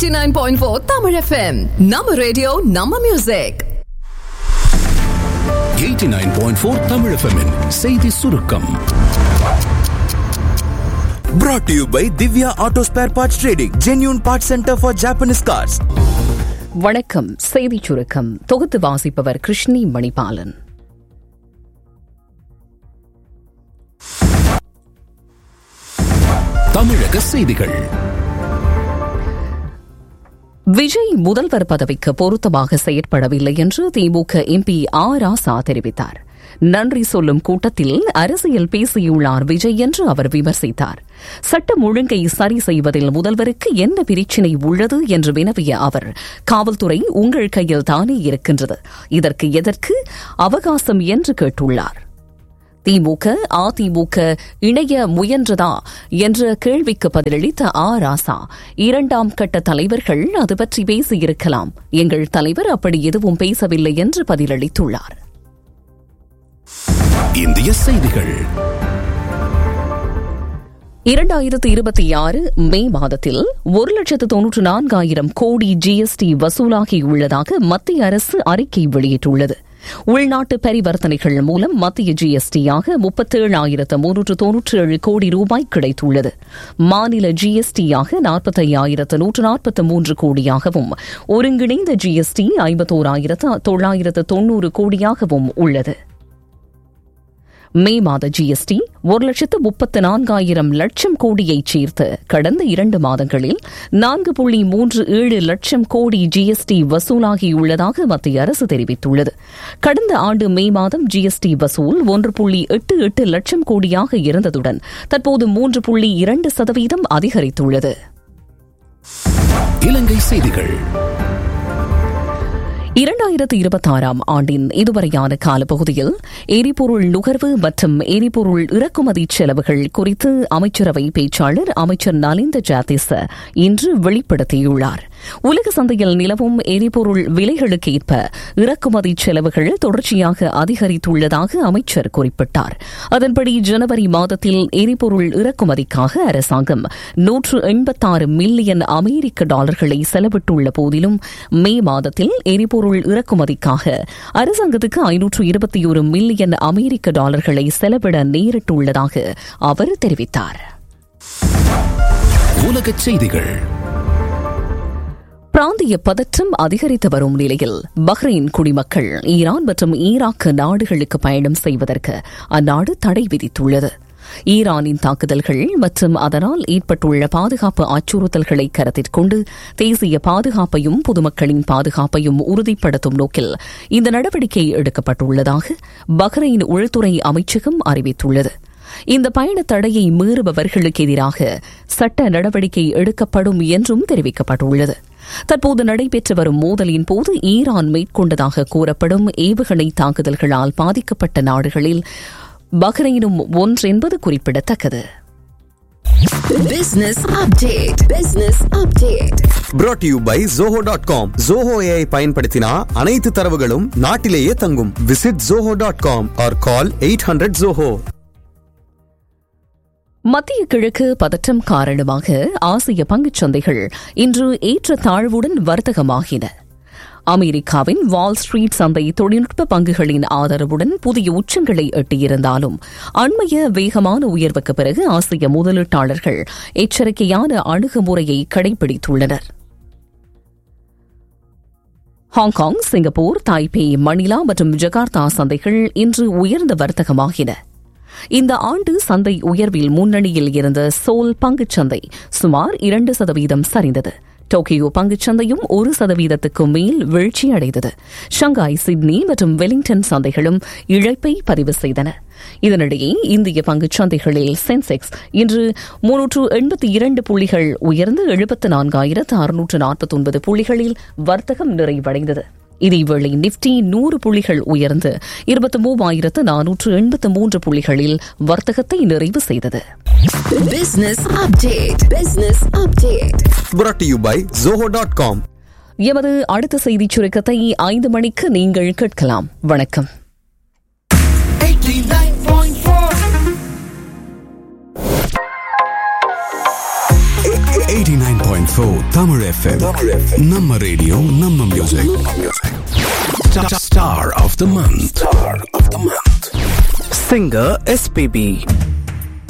89.4 Tamil FM. Nama radio, Nama music. 89.4 Tamil FM -in செய்தி சுருக்கம். Brought to you by Divya Auto Spare Parts Trading, genuine parts center for Japanese cars. வணக்கம். செய்தி சுருக்கம் தொகுத்து வாசிப்பவர் கிருஷ்ணி மணிபாலன். தமிழக செய்திகள். விஜய் முதல்வர் பதவிக்கு பொருத்தமாக செயற்படவில்லை என்று திமுக எம்பி ராசா தெரிவித்தார். நன்றி சொல்லும் கூட்டத்தில் அரசியல் பேசியுள்ளார் விஜய் என்று அவர் விமர்சித்தார். சட்டம் ஒழுங்கை சரி செய்வதில் முதல்வருக்கு என்ன பிரச்சினை உள்ளது என்று வினவிய அவர், காவல்துறை உங்கள் கையில் தானே இருக்கின்றது, இதற்கு எதற்கு அவகாசம் என்று கேட்டுள்ளார். திமுக அதிமுக இணைய முயன்றதா என்ற கேள்விக்கு பதிலளித்த ராசா, இரண்டாம் கட்ட தலைவர்கள் அது பற்றி பேசியிருக்கலாம், எங்கள் தலைவர் அப்படி எதுவும் பேசவில்லை என்று பதிலளித்துள்ளார். இந்திய செய்திகள். 2026 மே மாதத்தில் 1,94,000 கோடி ஜிஎஸ்டி வசூலாகியுள்ளதாக மத்திய அரசு அறிக்கை வெளியிட்டுள்ளது. உள்நாட்டு பரிவர்த்தனைகள் மூலம் மத்திய ஜிஎஸ்டியாக 37,397 கோடி ரூபாய் கிடைத்துள்ளது. மாநில ஜிஎஸ்டியாக 45,143 கோடியாகவும் ஒருங்கிணைந்த ஜிஎஸ்டி 51,990 கோடியாகவும் உள்ளது. மே மாத ஜிஎஸ்டி 1,34,000 லட்சம் கோடியைச் சேர்த்து கடந்த 2 மாதங்களில் 4.37 லட்சம் கோடி ஜிஎஸ்டி வசூலாகியுள்ளதாக மத்திய அரசு தெரிவித்துள்ளது. கடந்த ஆண்டு மே மாதம் ஜிஎஸ்டி வசூல் 1.88 லட்சம் கோடியாக இருந்ததுடன் தற்போது 3.2% அதிகரித்துள்ளது. இலங்கை செய்திகள். 2026 ஆண்டின் இதுவரையான காலப்பகுதியில் எரிபொருள் நுகர்வு மற்றும் எரிபொருள் இறக்குமதி செலவுகள் குறித்து அமைச்சரவை பேச்சாளர் அமைச்சர் நலிந்த ஜாதிச இன்று வெளிப்படுத்தியுள்ளார். உலக சந்தையில் நிலவும் எரிபொருள் விலைகளுக்கேற்ப இறக்குமதி செலவுகள் தொடர்ச்சியாக அதிகரித்துள்ளதாக அமைச்சர் குறிப்பிட்டார். அதன்படி ஜனவரி மாதத்தில் எரிபொருள் இறக்குமதிக்காக அரசாங்கம் 186 மில்லியன் அமெரிக்க டாலர்களை செலவிட்டுள்ள போதிலும் மே மாதத்தில் எரிபொருள் இறக்குமதிக்காக அரசாங்கத்துக்கு 521 மில்லியன் அமெரிக்க டாலர்களை செலவிட நேரிட்டுள்ளதாக அவர் தெரிவித்தார். உலகச் செய்திகள். பிராந்திய பதற்றம் அதிகரித்து வரும் நிலையில் பஹ்ரைன் குடிமக்கள் ஈரான் மற்றும் ஈராக் நாடுகளுக்கு பயணம் செய்வதற்கு அந்நாடு தடை விதித்துள்ளது. ஈரானின் தாக்குதல்கள் மற்றும் அதனால் ஏற்பட்டுள்ள பாதுகாப்பு அச்சுறுத்தல்களை கருத்தில் கொண்டு தேசிய பாதுகாப்பையும் பொதுமக்களின் பாதுகாப்பையும் உறுதிப்படுத்தும் நோக்கில் இந்த நடவடிக்கை எடுக்கப்பட்டுள்ளதாக பஹ்ரைன் உள்துறை அமைச்சகம் அறிவித்துள்ளது. இந்த பயண தடையை மீறுபவர்களுக்கு எதிராக சட்ட நடவடிக்கை எடுக்கப்படும் என்றும் தெரிவிக்கப்பட்டுள்ளது. தற்போது நடைபெற்று வரும் மோதலின் போது ஈரான் மேற்கொண்டதாக கூறப்படும் ஏவுகணை தாக்குதல்களால் பாதிக்கப்பட்ட நாடுகளில் பஹ்ரைனும் ஒன்று என்பது குறிப்பிடத்தக்கது. Business update. Business update. Brought to you by Zoho.com. Zoho AI பயன்படுத்தினா அனைத்து தரவுகளும் நாட்டிலேயே தங்கும். Visit Zoho.com or call 800 Zoho. மத்திய கிழக்கு பதற்றம் காரணமாக ஆசிய பங்குச் சந்தைகள் இன்று ஏற்ற தாழ்வுடன் வர்த்தகமாகின. அமெரிக்காவின் வால் ஸ்ட்ரீட் சந்தை தொழில்நுட்ப பங்குகளின் ஆதரவுடன் புதிய உச்சங்களை எட்டியிருந்தாலும் அண்மைய வேகமான உயர்வுக்கு பிறகு ஆசிய முதலீட்டாளர்கள் எச்சரிக்கையான அணுகுமுறையை கடைபிடித்துள்ளனர். ஹாங்காங், சிங்கப்பூர், தாய்பே, மணிலா மற்றும் ஜகார்த்தா சந்தைகள் இன்று உயர்ந்த வர்த்தகமாகின. இந்த ஆண்டு சந்தை உயர்வில் முன்னணியில் இருந்த சோல் பங்குச் சந்தை சுமார் 2% சரிந்தது. டோக்கியோ பங்குச்சந்தையும் 1% மேல் வீழ்ச்சியடைந்தது. ஷங்காய், சிட்னி மற்றும் வெலிங்டன் சந்தைகளும் இழப்பை பதிவு செய்தன. இதனிடையே இந்திய பங்குச்சந்தைகளில் சென்செக்ஸ் இன்று 382 புள்ளிகள் உயர்ந்து 74,649 புள்ளிகளில் வர்த்தகம் நிறைவடைந்தது. இதேவேளை நிப்டி 100 புள்ளிகள் உயர்ந்து 23,483 புள்ளிகளில் வர்த்தகத்தை நிறைவு செய்தது. Business update. Business update. Brought to you by Zoho.com. எமது அடுத்த செய்திச் சுருக்கத்தை 5 மணிக்கு நீங்கள் கேட்கலாம். வணக்கம். 89.4 89.4 Tamil FM. Namma radio, Namma music. Star of the month. Singer SPB.